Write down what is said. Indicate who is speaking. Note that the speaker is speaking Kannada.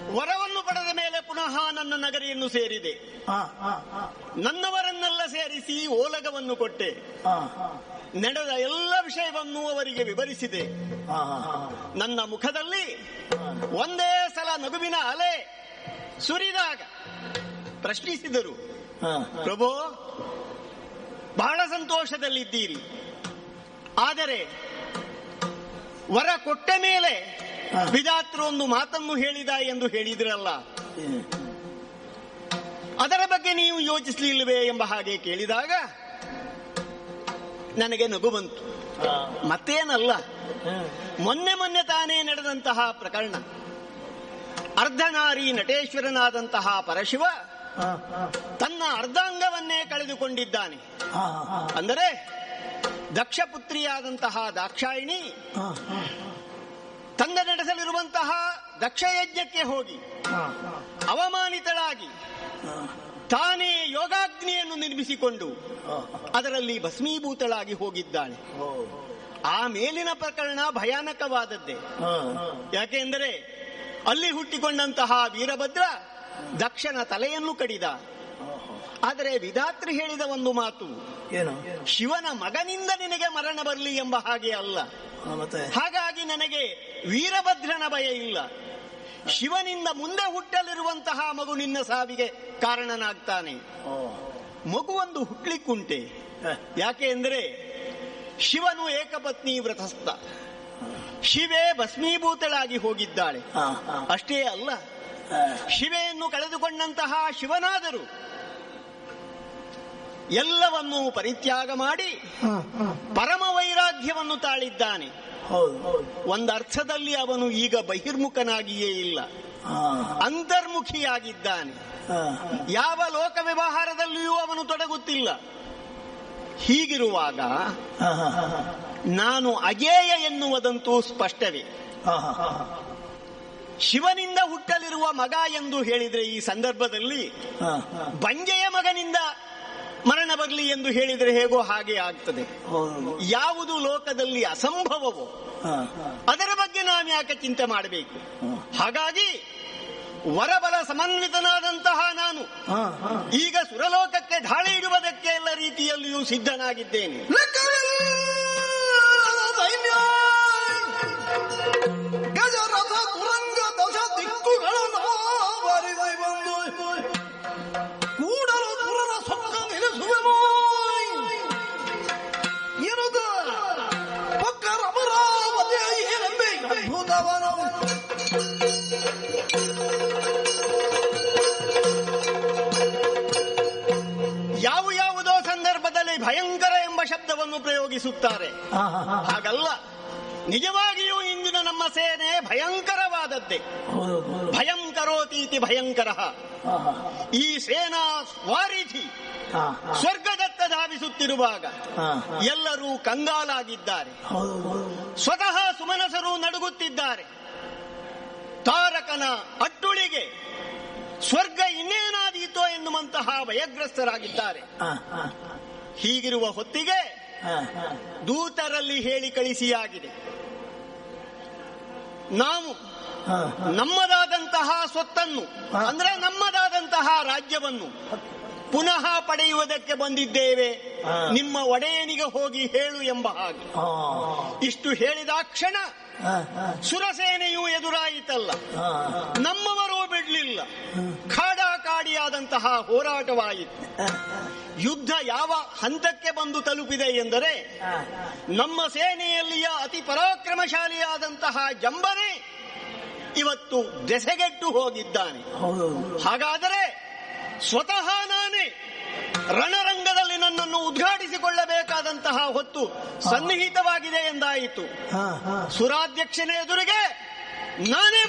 Speaker 1: ವರವನ್ನು ಪಡೆದ ಮೇಲೆ ಪುನಃ ನನ್ನ ನಗರಿಯನ್ನು ಸೇರಿದೆ. ನನ್ನವರನ್ನೆಲ್ಲ ಸೇರಿಸಿ ಓಲಗವನ್ನು ಕೊಟ್ಟೆ. ನಡೆದ ಎಲ್ಲ ವಿಷಯವನ್ನು ಅವರಿಗೆ ವಿವರಿಸಿದೆ. ನನ್ನ ಮುಖದಲ್ಲಿ ಒಂದೇ ಸಲ ನಗುವಿನ ಅಲೆ ಸುರಿದಾಗ ಪ್ರಶ್ನಿಸಿದರು, ಪ್ರಭೋ, ಬಹಳ ಸಂತೋಷದಲ್ಲಿದ್ದೀರಿ, ಆದರೆ ವರ ಕೊಟ್ಟ ಮೇಲೆ ವಿಧಾತೃ ಒಂದು ಮಾತನ್ನು ಹೇಳಿದ ಎಂದು ಹೇಳಿದ್ರಲ್ಲ, ಅದರ ಬಗ್ಗೆ ನೀವು ಯೋಚಿಸಲಿಲ್ಲವೇ ಎಂಬ ಹಾಗೆ ಕೇಳಿದಾಗ ನನಗೆ ನಗು ಬಂತು. ಮತ್ತೇನಲ್ಲ, ಮೊನ್ನೆ ತಾನೇ ನಡೆದಂತಹ ಪ್ರಕರಣ. ಅರ್ಧನಾರಿ ನಟೇಶ್ವರನಾದಂತಹ ಪರಶಿವ ತನ್ನ ಅರ್ಧಾಂಗವನ್ನೇ ಕಳೆದುಕೊಂಡಿದ್ದಾನೆ. ಅಂದರೆ ದಕ್ಷಪುತ್ರಿಯಾದಂತಹ ದಾಕ್ಷಾಯಿಣಿ ತಂದೆ ನಡೆಸಲಿರುವಂತಹ ದಕ್ಷಯಜ್ಞಕ್ಕೆ ಹೋಗಿ ಅವಮಾನಿತಳಾಗಿ ತಾನೇ ಯೋಗಾಗ್ನಿಯನ್ನು ನಿರ್ಮಿಸಿಕೊಂಡು ಅದರಲ್ಲಿ ಭಸ್ಮೀಭೂತಳಾಗಿ ಹೋಗಿದ್ದಾಳೆ. ಆ ಮೇಲಿನ ಪ್ರಕರಣ ಭಯಾನಕವಾದದ್ದೇ. ಯಾಕೆಂದರೆ ಅಲ್ಲಿ ಹುಟ್ಟಿಕೊಂಡಂತಹ ವೀರಭದ್ರ ದಕ್ಷನ ತಲೆಯನ್ನು ಕಡಿದ. ಆದರೆ ವಿಧಾತೃ ಹೇಳಿದ ಒಂದು ಮಾತು, ಶಿವನ ಮಗನಿಂದ ನಿನಗೆ ಮರಣ ಬರಲಿ ಎಂಬ ಹಾಗೆ ಅಲ್ಲ. ಹಾಗಾಗಿ ನನಗೆ ವೀರಭದ್ರನ ಭಯ ಇಲ್ಲ. ಶಿವನಿಂದ ಮುಂದೆ ಹುಟ್ಟಲಿರುವಂತಹ ಮಗು ನಿನ್ನ ಸಾವಿಗೆ ಕಾರಣನಾಗ್ತಾನೆ. ಮಗುವೊಂದು ಹುಟ್ಲಿಕ್ಕುಂಟೆ. ಯಾಕೆ ಅಂದರೆ ಶಿವನು ಏಕಪತ್ನಿ ವ್ರತಸ್ಥ, ಶಿವೆ ಭಸ್ಮೀಭೂತಳಾಗಿ ಹೋಗಿದ್ದಾಳೆ. ಅಷ್ಟೇ ಅಲ್ಲ, ಶಿವೆಯನ್ನು ಕಳೆದುಕೊಂಡಂತಹ ಶಿವನಾದರೂ ಎಲ್ಲವನ್ನೂ ಪರಿತ್ಯಾಗ ಮಾಡಿ ಪರಮ ವೈರಾಗ್ಯವನ್ನು ತಾಳಿದ್ದಾನೆ. ಒಂದರ್ಥದಲ್ಲಿ ಅವನು ಈಗ ಬಹಿರ್ಮುಖನಾಗಿಯೇ ಇಲ್ಲ, ಅಂತರ್ಮುಖಿಯಾಗಿದ್ದಾನೆ. ಯಾವ ಲೋಕ ವ್ಯವಹಾರದಲ್ಲಿಯೂ ಅವನು ತೊಡಗುತ್ತಿಲ್ಲ. ಹೀಗಿರುವಾಗ ನಾನು ಅಜೇಯ ಎನ್ನುವುದಂತೂ ಸ್ಪಷ್ಟವೇ. ಶಿವನಿಂದ ಹುಟ್ಟಲಿರುವ ಮಗ ಎಂದು ಹೇಳಿದ್ರೆ ಈ ಸಂದರ್ಭದಲ್ಲಿ ಬಂಜೆಯ ಮಗನಿಂದ ಮರಣ ಬರಲಿ ಎಂದು ಹೇಳಿದರೆ ಹೇಗೋ ಹಾಗೆ ಆಗ್ತದೆ. ಯಾವುದು ಲೋಕದಲ್ಲಿ ಅಸಂಭವವೋ ಅದರ ಬಗ್ಗೆ ನಾನು ಯಾಕೆ ಚಿಂತೆ ಮಾಡಬೇಕು? ಹಾಗಾಗಿ ವರಬಲ ಸಮನ್ವಿತನಾದಂತಹ ನಾನು ಈಗ ಸುರಲೋಕಕ್ಕೆ ಧಾಳಿ ಇಡುವುದಕ್ಕೆ ಎಲ್ಲ ರೀತಿಯಲ್ಲಿಯೂ ಸಿದ್ಧನಾಗಿದ್ದೇನೆ.
Speaker 2: ಗಜರಥ ತುರಂಗ ದಶ ದಿಕ್ಕುಗಳನ್ನು ಕೂಡಲು ತುರರ ಸೊಕ್ಕ ನಿಲ್ಲಿಸುವೆನೋ ಇರುದ ಪಕ್ಕರ ಅಮರಾವತಿಯ ಏನೆಂಬೆ ಅದ್ಭುತವನು.
Speaker 1: ಯಾವುದೋ ಸಂದರ್ಭದಲ್ಲಿ ಭಯಂಕರ ಎಂಬ ಶಬ್ದವನ್ನು ಪ್ರಯೋಗಿಸುತ್ತಾರೆ. ಹಾಗಲ್ಲ, ನಿಜವಾಗಿಯೂ ಇಂದಿನ ನಮ್ಮ ಸೇನೆ ಭಯಂಕರವಾದದ್ದೇ. ಭಯಂಕರೋತೀತಿ ಭಯಂಕರ. ಈ ಸೇನಾ ವಾರಿಧಿ ಸ್ವರ್ಗದತ್ತ ಧಾವಿಸುತ್ತಿರುವಾಗ ಎಲ್ಲರೂ ಕಂಗಾಲಾಗಿದ್ದಾರೆ. ಸ್ವತಃ ಸುಮನಸರು ನಡುಗುತ್ತಿದ್ದಾರೆ. ತಾರಕನ ಅಟ್ಟುಳಿಗೆ ಸ್ವರ್ಗ ಇನ್ನೇನಾದೀತೋ ಎನ್ನುವಂತಹ ಭಯಗ್ರಸ್ತರಾಗಿದ್ದಾರೆ. ಹೀಗಿರುವ ಹೊತ್ತಿಗೆ ದೂತರಲ್ಲಿ ಹೇಳಿ ಕಳಿಸಿಯಾಗಿದೆ, ನಾವು ನಮ್ಮದಾದಂತಹ ಸ್ವತ್ತನ್ನು ಅಂದ್ರೆ ನಮ್ಮದಾದಂತಹ ರಾಜ್ಯವನ್ನು ಪುನಃ ಪಡೆಯುವುದಕ್ಕೆ ಬಂದಿದ್ದೇವೆ, ನಿಮ್ಮ ಒಡೆಯನಿಗೆ ಹೋಗಿ ಹೇಳು ಎಂಬ ಹಾಗೆ. ಇಷ್ಟು ಹೇಳಿದ ಕ್ಷಣ ಸುರಸೇನೆಯೂ ಎದುರಾಯಿತಲ್ಲ, ನಮ್ಮವರೂ ಬಿಡ್ಲಿಲ್ಲ. ಕಾಡಾಕಾಡಿಯಾದಂತಹ ಹೋರಾಟವಾಯಿತು. ಯುದ್ಧ ಯಾವ ಹಂತಕ್ಕೆ ಬಂದು ತಲುಪಿದೆ ಎಂದರೆ ನಮ್ಮ ಸೇನೆಯಲ್ಲಿಯ ಅತಿ ಪರಾಕ್ರಮಶಾಲಿಯಾದಂತಹ ಜಂಬನೇ ಇವತ್ತು ದೆಸೆಗೆಟ್ಟು ಹೋಗಿದ್ದಾನೆ. ಹಾಗಾದರೆ ಸ್ವತಃ ನಾನೇ ರಣರಂಗದಲ್ಲಿ ನನ್ನನ್ನು ಉದ್ಘಾಟಿಸಿಕೊಳ್ಳಬೇಕಾದಂತಹ ಹೊತ್ತು ಸನ್ನಿಹಿತವಾಗಿದೆ ಎಂದಾಯಿತು. ಸುರಾಧ್ಯಕ್ಷನ ಎದುರಿಗೆ ನಾನೇ